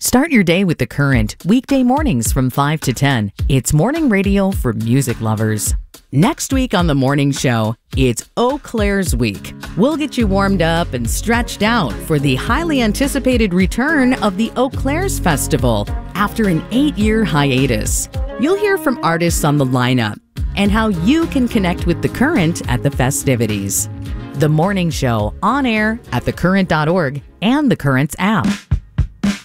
Start your day with The Current, weekday mornings from 5 to 10. It's morning radio for music lovers. Next week on The Morning Show, it's Eau Claire's Week. We'll get you warmed up and stretched out for the highly anticipated return of the Eau Claire's Festival after an 8-year hiatus. You'll hear from artists on the lineup and how you can connect with The Current at the festivities. The Morning Show, on air at thecurrent.org and The Current's app.